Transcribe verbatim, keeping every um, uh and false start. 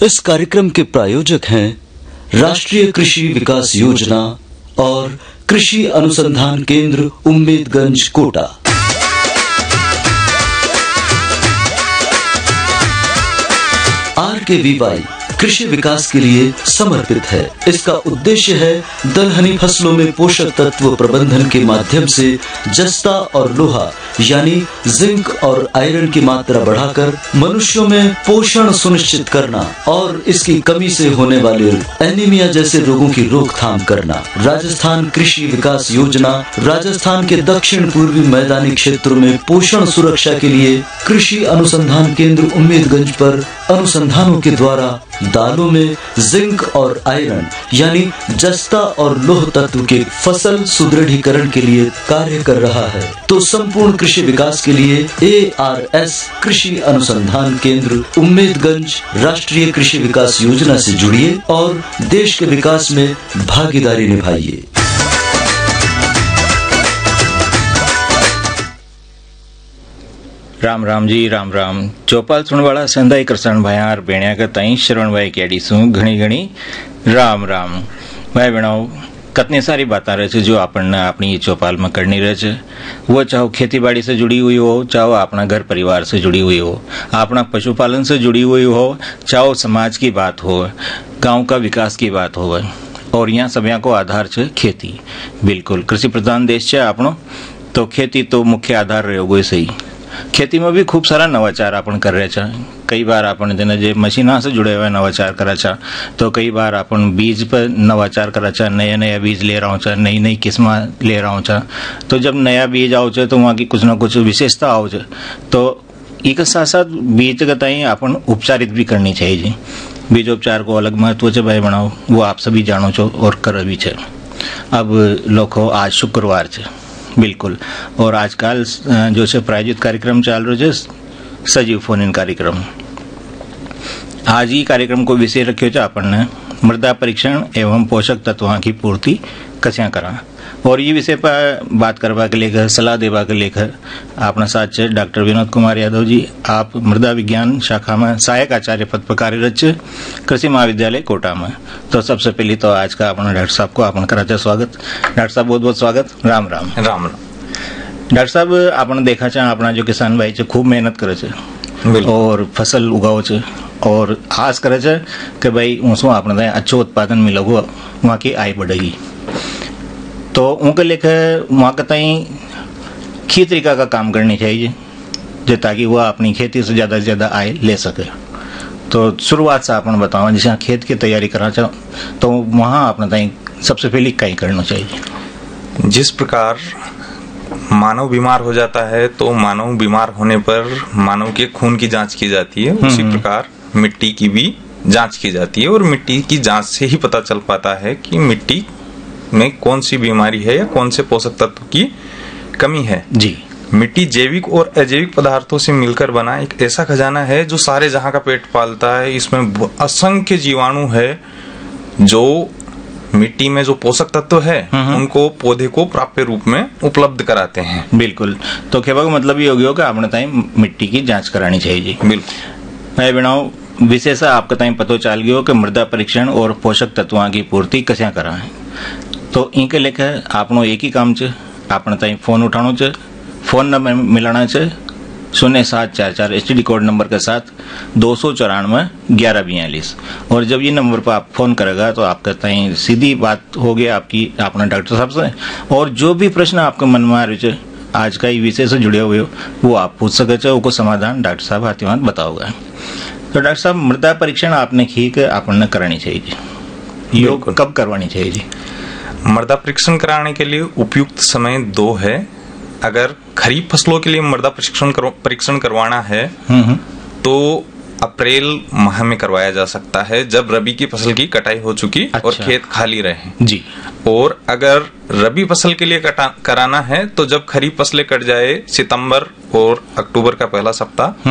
इस कार्यक्रम के प्रायोजक हैं राष्ट्रीय कृषि विकास योजना और कृषि अनुसंधान केंद्र उम्मेदगंज कोटा। आर के वी वाई कृषि विकास के लिए समर्पित है। इसका उद्देश्य है दलहनी फसलों में पोषक तत्व प्रबंधन के माध्यम से जस्ता और लोहा यानी जिंक और आयरन की मात्रा बढ़ाकर मनुष्यों में पोषण सुनिश्चित करना और इसकी कमी से होने वाले एनीमिया जैसे रोगों की रोकथाम करना। राजस्थान कृषि विकास योजना राजस्थान के दक्षिण पूर्वी मैदानी क्षेत्रों में पोषण सुरक्षा के लिए कृषि अनुसंधान केंद्र उम्मेदगंज पर अनुसंधानों के द्वारा दालों में जिंक और आयरन यानी जस्ता और लोह तत्व के फसल सुदृढ़ीकरण के लिए कार्य कर रहा है। तो संपूर्ण कृषि विकास के लिए ए आर एस कृषि अनुसंधान केंद्र उम्मेदगंज राष्ट्रीय कृषि विकास योजना से जुड़िए और देश के विकास में भागीदारी निभाइए। राम राम जी राम राम। चौपाल सुनवाड़ा संदाई करसान भाई और बेणिया का ताई श्रवण भाई केडी सु घणी घणी राम राम। भाई बहनों कितनी सारी बातें रहे जो अपन अपनी चौपाल में करनी रहे, वो चाहे खेती बाड़ी से जुड़ी हुई हो, चाहे अपना घर परिवार से जुड़ी हुई हो, अपना पशुपालन से जुड़ी हुई हो, चाहे समाज की बात हो, गांव का विकास की बात हो, और यहाँ सभी को आधार है खेती। बिल्कुल कृषि प्रधान देश है अपनो, तो खेती तो मुख्य आधार रहे सही। खेती में भी खूब सारा नवाचार अपन कर रहे छा। कई बार अपन देने जे मशीना से जुड़े हुए नवाचार करा छा, तो कई बार अपन बीज पर नवाचार करा छा, नया नया बीज ले रहा छा, नई नई किस्म ले रहा छा। तो जब नया बीज आओ छे तो वहाँ की कुछ ना कुछ विशेषता आओ छे, तो एक साथ साथ बीज का ताई अपन उपचारित भी करनी चाहिए जी। बीजोपचार को अलग महत्व है भाई बनाओ, वो आप सभी जानो छो और कर भी छे। अब लोगों आज शुक्रवार छे बिल्कुल, और आजकल जो से प्रायोजित कार्यक्रम चाल रहे सजीव फोन इन कार्यक्रम। आज ही कार्यक्रम को विषय रखियो छे अपन ने मृदा परीक्षण एवं पोषक तत्वों की पूर्ति कस्या करा, और ये विषय पर बात करवा के लेकर सलाह देवा के लेकर अपना साथ है डॉक्टर विनोद कुमार यादव जी। आप मृदा विज्ञान शाखा में सहायक आचार्य पद पर कार्यरत है कृषि महाविद्यालय कोटा में। तो सबसे पहले तो आज का अपना डॉक्टर साहब को अपन करा स्वागत। डॉक्टर साहब बहुत बहुत स्वागत। राम राम राम राम। डॉक्टर साहब आपने देखा चाहे अपना जो किसान भाई है खूब मेहनत करे छे और फसल उगाओ छे और आस करे छे कि भाई उसमें अपने अच्छो उत्पादन मिलेगा, वहाँ की आय बढ़ेगी। तो उनके लेकर वहाँ का ताई की तरीका का काम करनी चाहिए जो ताकि वह अपनी खेती से ज्यादा से ज्यादा आय ले सके। तो शुरुआत से आपने बताओ जैसे खेत की तैयारी करा चाहो तो वहाँ अपने ताई सबसे पहले कहीं करना चाहिए। जिस प्रकार मानव बीमार हो जाता है तो मानव बीमार होने पर मानव के खून की जांच की जाती है, उसी प्रकार मिट्टी की भी जांच की जाती है, और मिट्टी की जांच से ही पता चल पाता है कि मिट्टी में कौन सी बीमारी है या कौन से पोषक तत्व की कमी है जी। मिट्टी जैविक और अजैविक पदार्थों से मिलकर बना एक ऐसा खजाना है जो सारे जहां का पेट पालता है। इसमें असंख्य जीवाणु है जो मिट्टी में जो पोषक तत्व है उनको पौधे को प्राप्य रूप में उपलब्ध कराते हैं। बिल्कुल, तो कहने का मतलब ये हो गया कि आपने ताई मिट्टी की जांच करानी चाहिए। बिल्कुल भाई बनाओ विशेष आपका ताई पतो चल गयो कि मृदा परीक्षण और पोषक तत्वों की पूर्ति कस्या करा है। तो इनके लेकर आपनो एक ही काम है, आपने ताई फोन उठानो है, फोन नंबर मिलाना है शून्य सात चार चार S T D code number के साथ दो सौ चौरानवे ग्यारह बयालीस। और जब ये नंबर पर आप फोन करेगा तो आपका ताई सीधी बात होगी आपकी अपने डॉक्टर साहब से, और जो भी प्रश्न आपके मन में आ रहे है आज का ही विषय से जुड़े हुए हो वो आप पूछ सके, वो समाधान डॉक्टर साहब हाथी हाथ बताओगे। तो डॉक्टर साहब मृदा परीक्षण आपने की आपने करानी चाहिए, योग कब करवानी चाहिए जी? मृदा परीक्षण कराने के लिए उपयुक्त समय दो है। अगर खरीफ फसलों के लिए मृदा परीक्षण परीक्षण करवाना है तो अप्रैल माह में करवाया जा सकता है, जब रबी की फसल की कटाई हो चुकी अच्छा। और खेत खाली रहे जी। और अगर रबी फसल के लिए कराना है तो जब खरीफ फसलें कट जाए सितंबर और अक्टूबर का पहला सप्ताह